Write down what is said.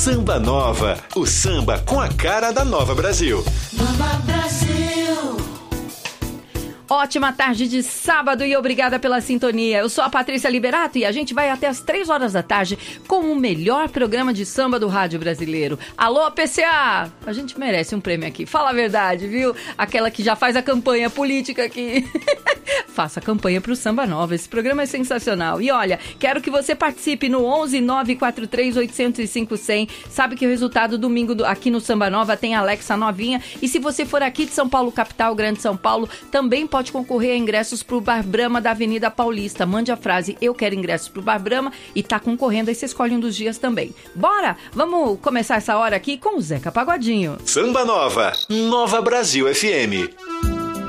Samba Nova, o samba com a cara da Nova Brasil. Nova Brasil. Ótima tarde de sábado e obrigada pela sintonia. Eu sou a Patrícia Liberato e a gente vai até as 3 horas da tarde com o melhor programa de samba do rádio brasileiro. Alô, PCA! A gente merece um prêmio aqui. Fala a verdade, viu? Aquela que já faz a campanha política aqui. Faça a campanha pro Samba Nova. Esse programa é sensacional. E olha, quero que você participe no 11 943 805 100. Sabe que o resultado domingo aqui no Samba Nova tem a Alexa novinha. E se você for aqui de São Paulo, capital, Grande São Paulo, também pode concorrer a ingressos pro Bar Brahma da Avenida Paulista. Mande a frase, eu quero ingressos pro Bar Brahma, e tá concorrendo, aí você escolhe um dos dias também. Bora! Vamos começar essa hora aqui com o Zeca Pagodinho. Samba Nova, Nova Brasil FM.